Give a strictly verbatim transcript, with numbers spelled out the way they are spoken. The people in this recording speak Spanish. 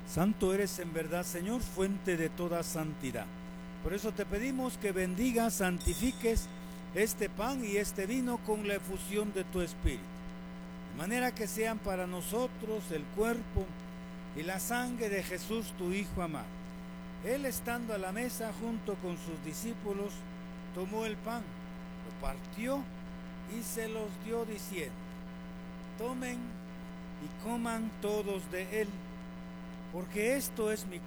Santo eres en verdad, Señor, fuente de toda santidad. Por eso te pedimos que bendigas, santifiques este pan y este vino con la efusión de tu Espíritu, de manera que sean para nosotros el cuerpo y la sangre de Jesús, tu Hijo amado. Él, estando a la mesa junto con sus discípulos, tomó el pan, lo partió y se los dio diciendo: tomen y coman todos de él, porque esto es mi